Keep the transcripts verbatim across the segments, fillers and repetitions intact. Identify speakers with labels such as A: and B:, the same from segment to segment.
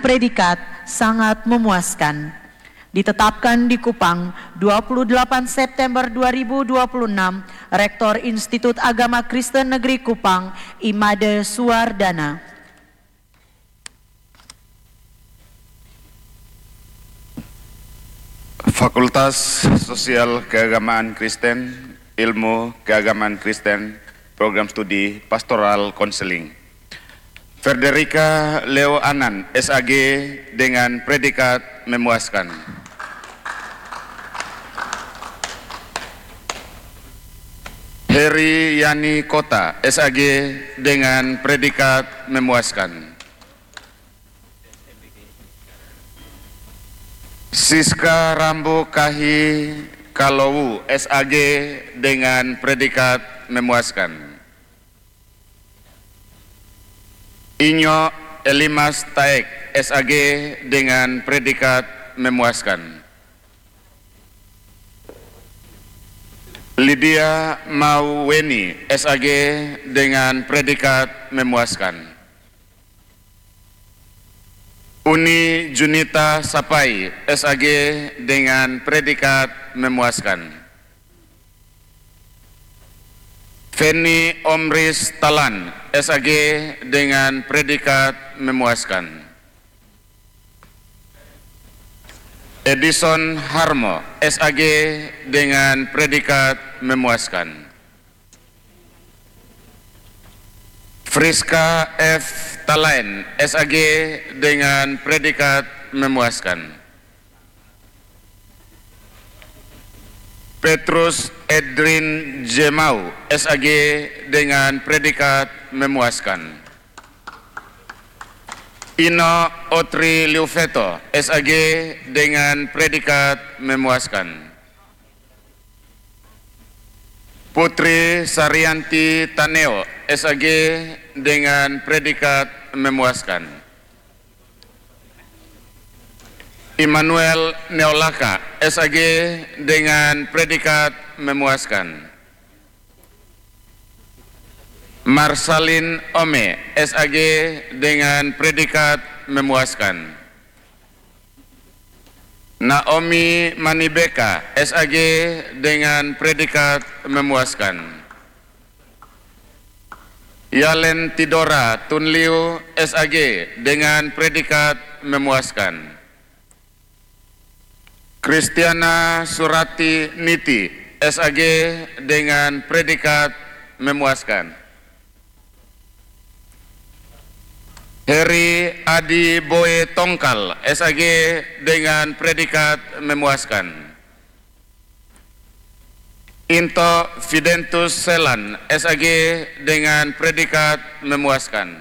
A: predikat sangat memuaskan. Ditetapkan di Kupang dua puluh delapan September dua ribu dua puluh enam, Rektor Institut Agama Kristen Negeri Kupang, Imade Suwardana.
B: Fakultas Sosial Keagamaan Kristen, Ilmu Keagamaan Kristen, Program Studi Pastoral Konseling. Frederica Leo Anan, S A G, dengan predikat memuaskan. Heri Yani Kota, S A G, dengan predikat memuaskan. Siska Rambo Kahi Kalowu, S A G, dengan predikat memuaskan. Inyo Elimas Taek, S A G, dengan predikat memuaskan. Lydia Mauweni, S A G, dengan predikat memuaskan. Uni Junita Sapai, S A G, dengan predikat memuaskan. Feni Omris Talan, S A G, dengan predikat memuaskan. Edison Harmo, S A G, dengan predikat memuaskan. Friska F. Talain, S A G, dengan predikat memuaskan. Petrus Edrin Jemau, S A G, dengan predikat memuaskan. Ino Otri Liufeto, S A G, dengan predikat memuaskan. Putri Saryanti Taneo, S A G, dengan predikat memuaskan. Immanuel Neolaka, S A G, dengan predikat memuaskan. Marsalin Ome, S A G, dengan predikat memuaskan. Naomi Manibeka, S A G, dengan predikat memuaskan. Yalen Tidora Tunliu, S A G, dengan predikat memuaskan. Kristiana Surati Niti, S A G, dengan predikat memuaskan. Heri Adi Boe Tongkal, S A G, dengan predikat memuaskan. Into Fidentus Selan, S A G, dengan predikat memuaskan.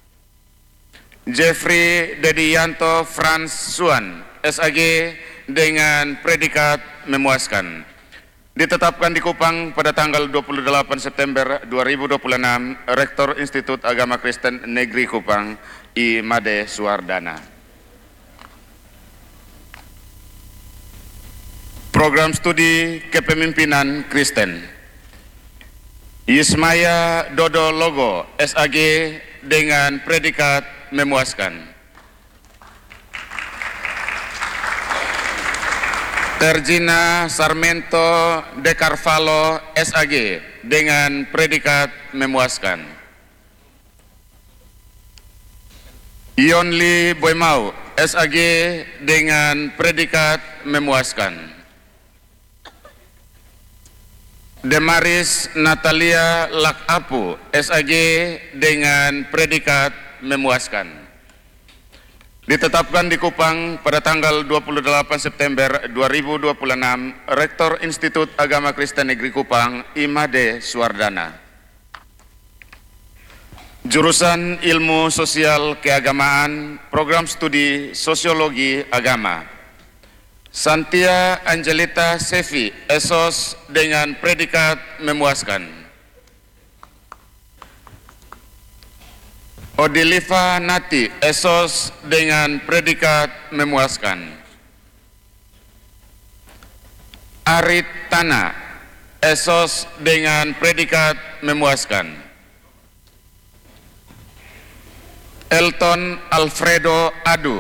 B: Jeffrey Dedianto Franz Suan, S A G, dengan predikat memuaskan. Ditetapkan di Kupang pada tanggal dua puluh delapan September dua ribu dua puluh enam, Rektor Institut Agama Kristen Negeri Kupang, Imade Suwardana. Program Studi Kepemimpinan Kristen. Yismaya Dodo Logo, S A G, dengan predikat memuaskan. Terjina Sarmento De Carvalho, S A G, dengan predikat memuaskan. Yonli Boymau, S A G, dengan predikat memuaskan. Demaris Natalia Lakapu, S A G, dengan predikat memuaskan. Ditetapkan di Kupang pada tanggal dua puluh delapan September dua ribu dua puluh enam, Rektor Institut Agama Kristen Negeri Kupang, Imade Suwardana. Jurusan Ilmu Sosial Keagamaan, Program Studi Sosiologi Agama. Santia Angelita Sevi, S O S, dengan predikat memuaskan. Odiliva Nati, S O S, dengan predikat memuaskan. Arit Tana, S O S, dengan predikat memuaskan. Elton Alfredo Adu,